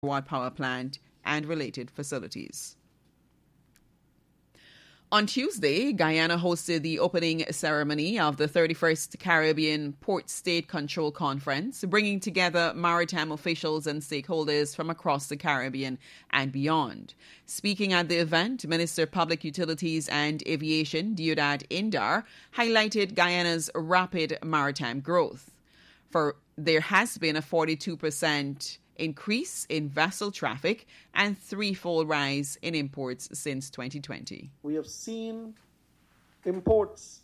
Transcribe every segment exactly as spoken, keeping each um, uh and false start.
watt power plant and related facilities. On Tuesday, Guyana hosted the opening ceremony of the thirty-first Caribbean Port State Control Conference, bringing together maritime officials and stakeholders from across the Caribbean and beyond. Speaking at the event, Minister of Public Utilities and Aviation, Deodat Indar, highlighted Guyana's rapid maritime growth. For there has been a forty-two percent increase in vessel traffic and threefold rise in imports since twenty twenty. We have seen imports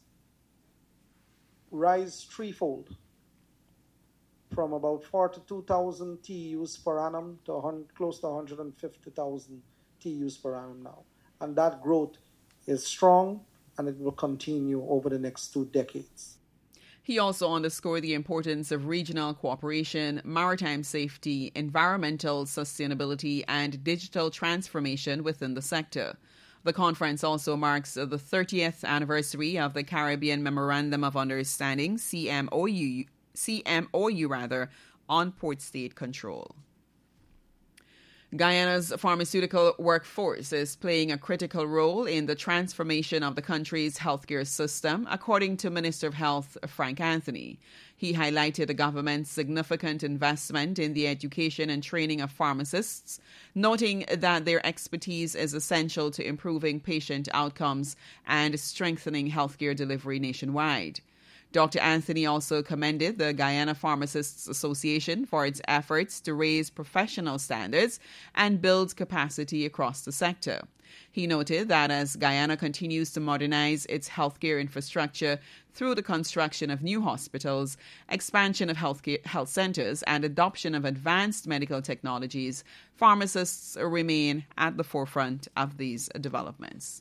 rise threefold from about forty-two thousand T E Us per annum to close to one hundred fifty thousand T E Us per annum now. And that growth is strong and it will continue over the next two decades. He also underscored the importance of regional cooperation, maritime safety, environmental sustainability, and digital transformation within the sector. The conference also marks the thirtieth anniversary of the Caribbean Memorandum of Understanding, C M O U, C M O U rather, on port state control. Guyana's pharmaceutical workforce is playing a critical role in the transformation of the country's healthcare system, according to Minister of Health Frank Anthony. He highlighted the government's significant investment in the education and training of pharmacists, noting that their expertise is essential to improving patient outcomes and strengthening healthcare delivery nationwide. Doctor Anthony also commended the Guyana Pharmacists Association for its efforts to raise professional standards and build capacity across the sector. He noted that as Guyana continues to modernize its healthcare infrastructure through the construction of new hospitals, expansion of healthcare, health centers, and adoption of advanced medical technologies, pharmacists remain at the forefront of these developments.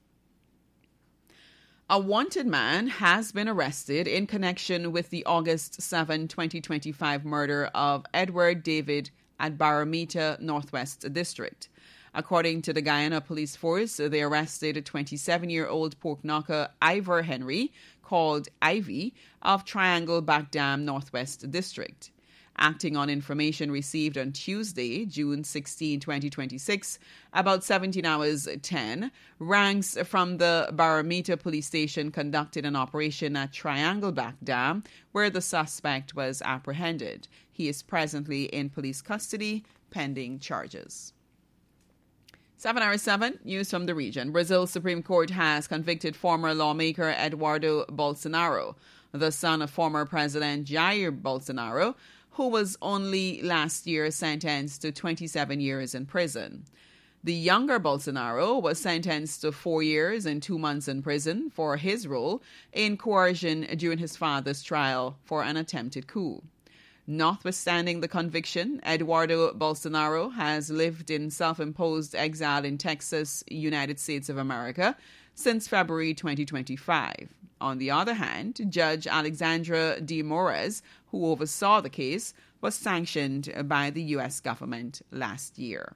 A wanted man has been arrested in connection with the August seventh, twenty twenty-five murder of Edward David at Baramita Northwest District. According to the Guyana Police Force, they arrested twenty-seven-year-old pork knocker Ivor Henry, called Ivy, of Triangle Back Dam Northwest District. Acting on information received on Tuesday, June sixteenth, twenty twenty-six, about seventeen hours ten, ranks from the Baramita Police Station conducted an operation at Triangle Back Dam, where the suspect was apprehended. He is presently in police custody, pending charges. seven hours seven, news from the region. Brazil's Supreme Court has convicted former lawmaker Eduardo Bolsonaro, the son of former President Jair Bolsonaro, who was only last year sentenced to twenty-seven years in prison. The younger Bolsonaro was sentenced to four years and two months in prison for his role in coercion during his father's trial for an attempted coup. Notwithstanding the conviction, Eduardo Bolsonaro has lived in self-imposed exile in Texas, United States of America, since February twenty twenty-five. On the other hand, Judge Alexandra de Moraes, who oversaw the case, was sanctioned by the U S government last year.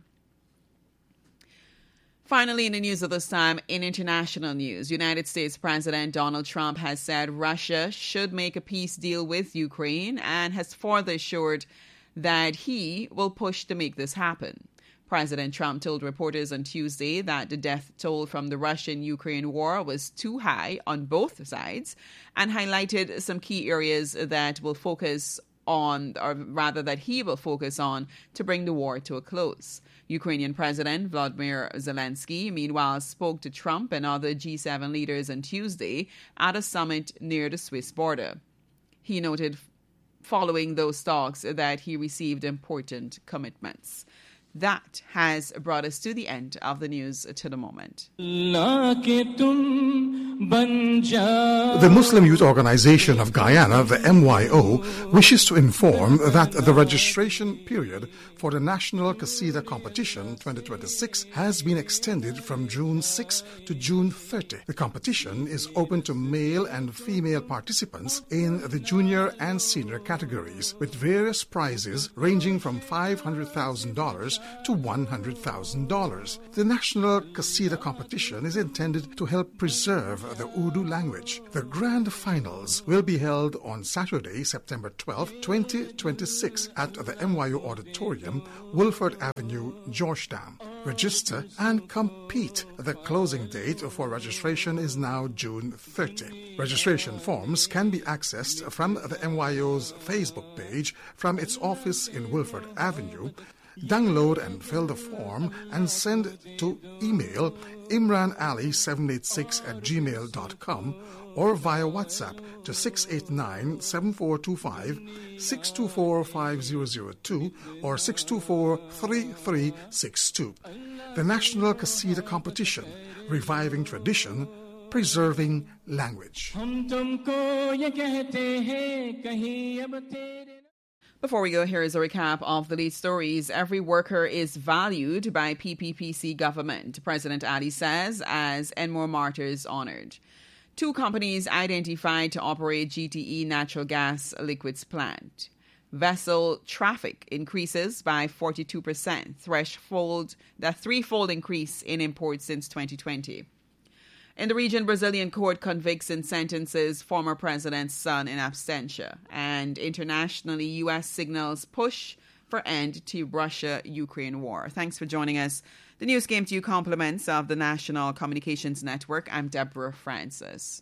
Finally, in the news of this time, in international news, United States President Donald Trump has said Russia should make a peace deal with Ukraine and has further assured that he will push to make this happen. President Trump told reporters on Tuesday that the death toll from the Russian-Ukraine war was too high on both sides and highlighted some key areas that will focus on, or rather that he will focus on, to bring the war to a close. Ukrainian President Volodymyr Zelensky, meanwhile, spoke to Trump and other G seven leaders on Tuesday at a summit near the Swiss border. He noted following those talks that he received important commitments. That has brought us to the end of the news to the moment. The Muslim Youth Organization of Guyana, the M Y O, wishes to inform that the registration period for the National Qasida Competition twenty twenty-six has been extended from June sixth to June thirtieth. The competition is open to male and female participants in the junior and senior categories, with various prizes ranging from five hundred thousand dollars to one hundred thousand dollars. The National Qasida Competition is intended to help preserve the Urdu language. The grand finals will be held on Saturday, September twelfth, twenty twenty-six at the M Y O Auditorium, Wolford Avenue, Georgetown. Register and compete. The closing date for registration is now June thirtieth. Registration forms can be accessed from the M Y O's Facebook page from its office in Wolford Avenue. Download and fill the form and send to email imranali seven eight six at gmail dot com or via WhatsApp to six eight nine, seven four two five, six two four five zero zero two or six two four three three six two. The National Qasida Competition, reviving tradition, preserving language. Before we go, here is a recap of the lead stories. Every worker is valued by P P P C government, President Ali says, as Enmore Martyrs honoured. Two companies identified to operate G T E natural gas liquids plant. Vessel traffic increases by forty-two percent, threshold, the threefold increase in imports since twenty twenty. In the region, Brazilian court convicts and sentences former president's son in absentia. And internationally, U S signals push for end to Russia-Ukraine war. Thanks for joining us. The news came to you compliments of the National Communications Network. I'm Deborah Francis.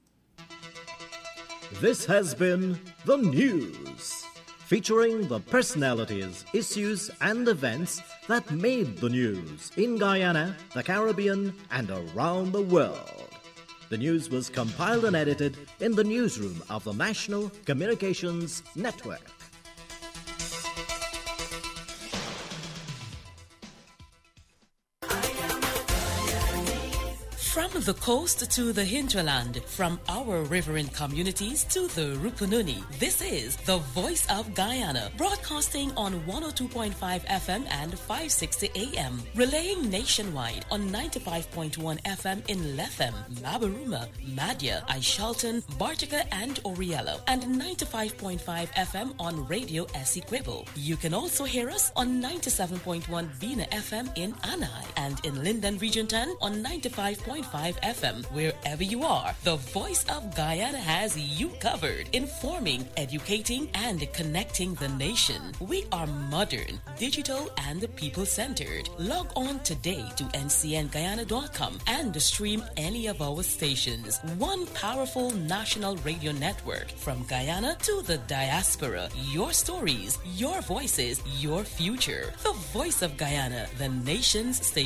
This has been The News, featuring the personalities, issues, and events that made the news in Guyana, the Caribbean, and around the world. The news was compiled and edited in the newsroom of the National Communications Network. From the coast to the hinterland, from our riverine communities to the Rupununi, this is the Voice of Guyana, broadcasting on one oh two point five F M and five sixty A M, relaying nationwide on ninety-five point one F M in Lethem, Mabaruma, Madya, Aishalton, Bartica, and Oriello, and ninety-five point five F M on Radio Essequibo. You can also hear us on ninety-seven point one Bina F M in Anai, and in Linden Region ten on ninety-five point five F M. Wherever you are, the Voice of Guyana has you covered, informing, educating, and connecting the nation. We are modern, digital, and people-centered. Log on today to N C N Guyana dot com and stream any of our stations. One powerful national radio network from Guyana to the diaspora. Your stories, your voices, your future. The Voice of Guyana, the nation's station.